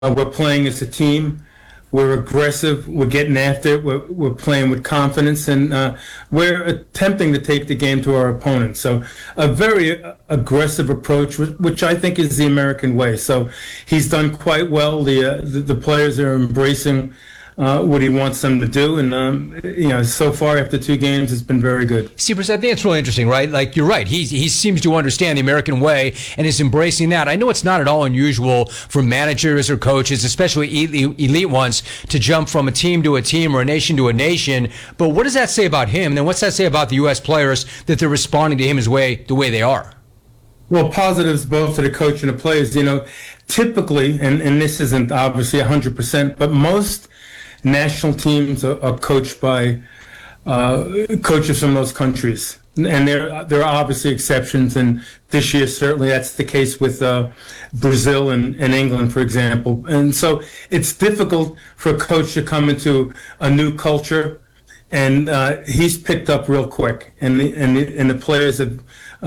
We're playing as a team. We're aggressive. We're getting after it. We're playing with confidence, and we're attempting to take the game to our opponent. So a very aggressive approach, which I think is the American way. So he's done quite well. The players are embracing what he wants them to do, and so far after 2 games, it's been very good. See, Bruce, I think it's really interesting, right? Like, you're right. He seems to understand the American way and is embracing that. I know it's not at all unusual for managers or coaches, especially elite ones, to jump from a team to a team or a nation to a nation. But what does that say about him? And then what's that say about the U.S. players that they're responding to him the way they are? Well, positives both to the coach and the players. Typically, and this isn't obviously 100%, but most national teams are coached by coaches from those countries, and there are obviously exceptions. And this year, certainly, that's the case with Brazil and England, for example. And so it's difficult for a coach to come into a new culture, and he's picked up real quick, and the players have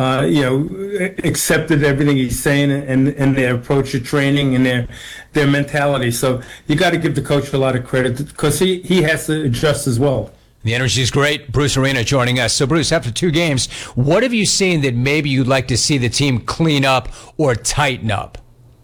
accepted everything he's saying and their approach to training and their mentality. So you got to give the coach a lot of credit because he has to adjust as well. The energy is great. Bruce Arena joining us. So, Bruce, after 2 games, what have you seen that maybe you'd like to see the team clean up or tighten up?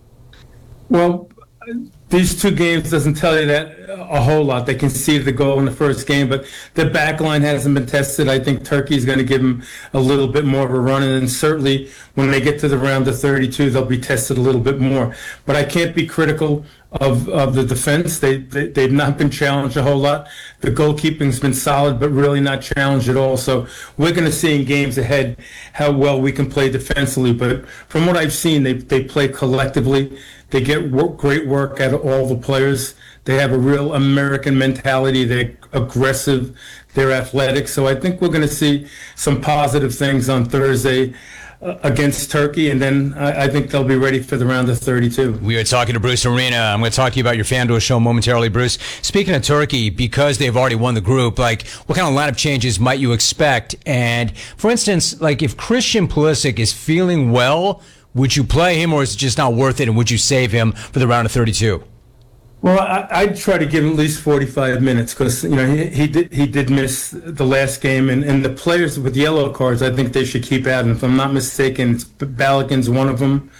Well, these 2 games doesn't tell you that a whole lot. They conceded the goal in the first game, but the back line hasn't been tested. I think Turkey is going to give them a little bit more of a run, and then certainly when they get to the round of 32, they'll be tested a little bit more. But I can't be critical of the defense. They've not been challenged a whole lot. The goalkeeping's been solid, but really not challenged at all. So we're going to see in games ahead how well we can play defensively. But from what I've seen, they play collectively. They get great work out of all the players. They have a real American mentality. They're aggressive. They're athletic. So I think we're going to see some positive things on Thursday against Turkey, and then I think they'll be ready for the round of 32. We are talking to Bruce Arena. I'm going to talk to you about your FanDuel show momentarily, Bruce. Speaking of Turkey, because they've already won the group, what kind of lineup changes might you expect? And, for instance, if Christian Pulisic is feeling well, would you play him, or is it just not worth it, and would you save him for the round of 32? Well, I'd try to give him at least 45 minutes because he did miss the last game, and the players with yellow cards, I think they should keep out. And if I'm not mistaken, Balogun's one of them.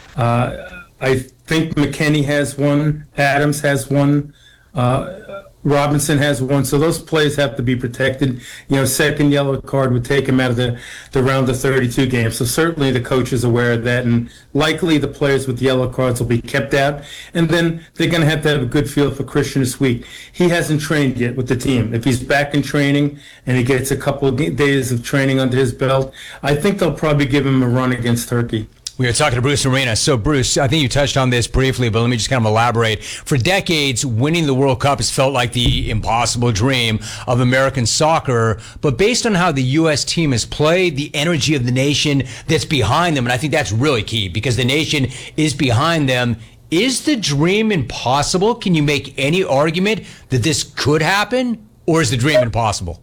I think McKennie has one, Adams has one, Robinson has one, so those players have to be protected. Second yellow card would take him out of the round of 32 games. So certainly the coach is aware of that, and likely the players with yellow cards will be kept out. And then they're going to have a good feel for Christian this week. He hasn't trained yet with the team. If he's back in training and he gets a couple of days of training under his belt, I think they'll probably give him a run against Turkey. We are talking to Bruce Arena. So, Bruce, I think you touched on this briefly, but let me just kind of elaborate. For decades, winning the World Cup has felt like the impossible dream of American soccer. But based on how the U.S. team has played, the energy of the nation that's behind them, and I think that's really key because the nation is behind them, is the dream impossible? Can you make any argument that this could happen, or is the dream impossible?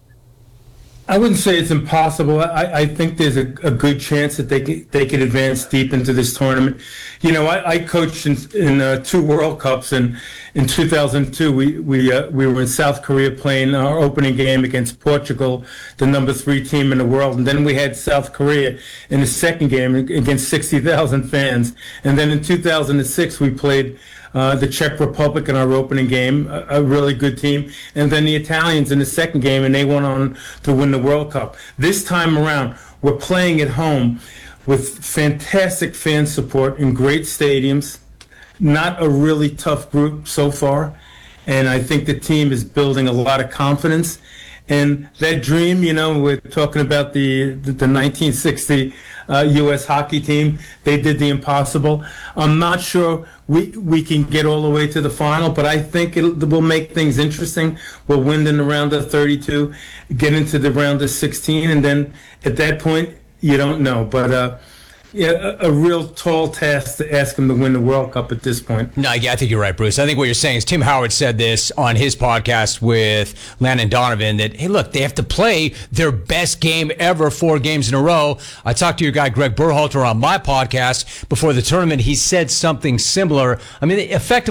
I wouldn't say it's impossible. I think there's a good chance that they could advance deep into this tournament. I coached in 2 World Cups, and in 2002 we were in South Korea playing our opening game against Portugal, the number 3 team in the world, and then we had South Korea in the second game against 60,000 fans, and then in 2006 we played the Czech Republic in our opening game, a really good team, and then the Italians in the second game, and they went on to win the World Cup. This time around, we're playing at home with fantastic fan support in great stadiums, not a really tough group so far, and I think the team is building a lot of confidence. And that dream, we're talking about the 1960 U.S. hockey team. They did the impossible. I'm not sure we can get all the way to the final, but I think we'll make things interesting. We'll win in the round of 32, get into the round of 16, and then at that point, you don't know. But a real tall task to ask him to win the World Cup at this point. No, yeah, I think you're right, Bruce. I think what you're saying is Tim Howard said this on his podcast with Landon Donovan that, hey, look, they have to play their best game ever 4 games in a row. I talked to your guy, Greg Berhalter, on my podcast before the tournament. He said something similar. I mean, effectively,